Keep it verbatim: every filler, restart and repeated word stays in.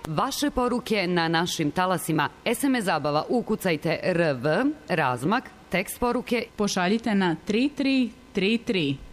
Vaše poruke na našim talasima. es em es zabava ukucajte R V, razmak, tekst poruke pošaljite na tri tri tri tri.